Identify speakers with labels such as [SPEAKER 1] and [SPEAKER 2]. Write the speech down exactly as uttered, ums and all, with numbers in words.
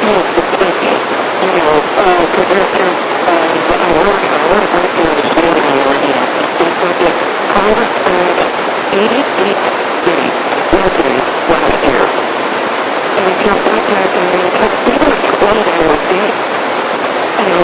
[SPEAKER 1] eighty-eight days last year. And we come back and we took